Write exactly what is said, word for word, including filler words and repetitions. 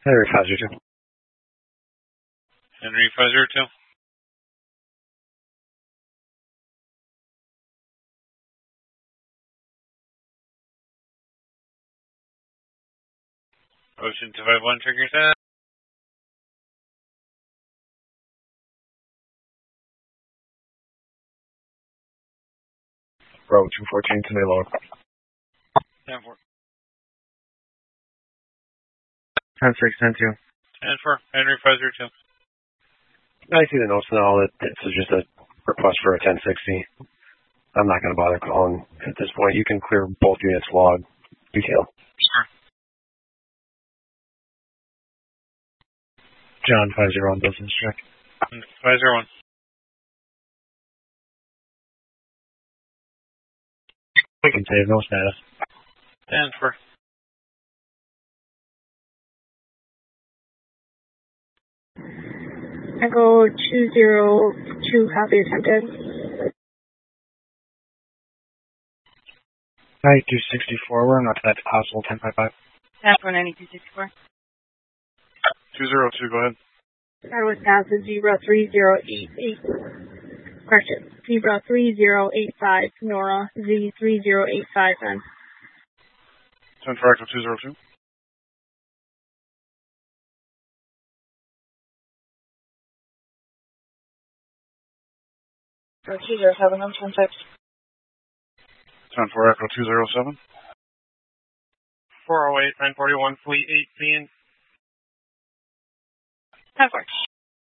Henry five zero two. Henry five zero two. Ocean two five one, trigger set. Row two fourteen, today lower. ten four. ten six, ten two. ten four, Henry five zero two. I see the notes now that this is just a request for a ten sixty. I'm not going to bother calling at this point. You can clear both units log detail. Sure. John five zero on business check. five zero one. We can save no status. ten four. Echo two zero two, copy attempted. ninety-two sixty-four, we're not that possible, ten five five. That's for ninety-two sixty-four. two zero two, go ahead. Star Wisconsin zero three zero eight eight. Correction, zero three zero eight five, Nora, Z three zero eight five, then. ten four, Echo two zero two. two zero seven, I'm ten six. ten four, Echo two zero seven. four oh eight, nine forty-one, Fleet eighteen. ten four.